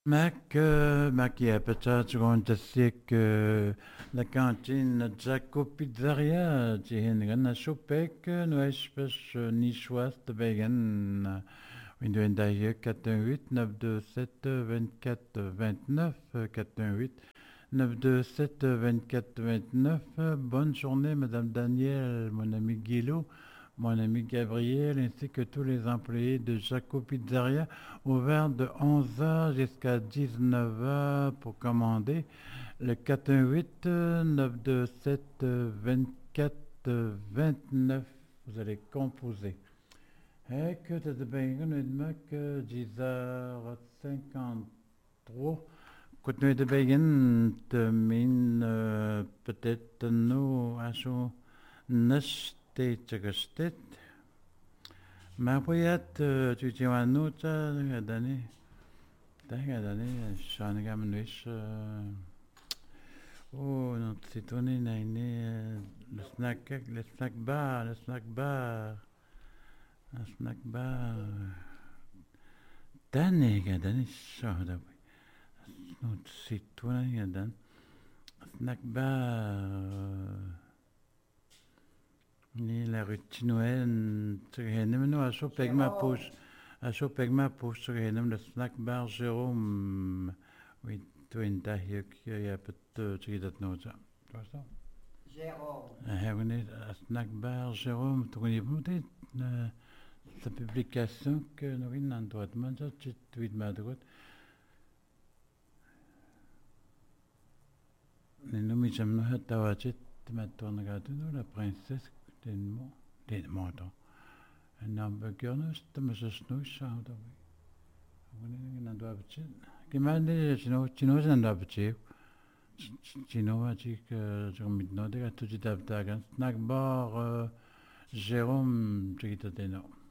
Mac, il y a peut-être qu'on sait que la cantine Jaco Pizzeria, qui est une chopek, nous espèce niçoise de Begen, une d'ailleurs 418 927 24 29 418 927 24 29. Bonne journée, Madame Daniel, mon ami Guilou, mon ami Gabriel, ainsi que tous les employés de Jaco Pizzeria, ouvert de 11 h jusqu'à 19 h pour commander le 418 927 24 29. Vous allez composer. Et que de bien, que 10h53. Continuez de bien, de mine, peut-être nous, à chaud, n'acheter, tchagastet. Ma voyette, tu tiens à nous, t'as gardé, Shanagam Nish. Oh, notre citoyen n'a le snack bar, le snack bar, le snack bar. Danny, gardé, ça, notre citoyen, gardé. Snack bar. Ni la routine, tu henem no a chaud pegma push tu henem le snack bar Jérôme, oui, tu inta hiek ya pet tu dat no ça. Tu vois ça? Jérôme. A snack bar Jérôme, tu connais peut-être sa publication que nous avons en droit, mais ça tu tweet ma droite. Nous mis jamais nous tawachet ma tourne gâteau la princesse den motor. En dan bekijken ze met z'n snoes zouden we. Wanneer dan doen we het? Gimana Chino dan doen we het. Chino wat ik zo met nodig had toen je dat dagen. Snack bar Jérôme, tu het nou.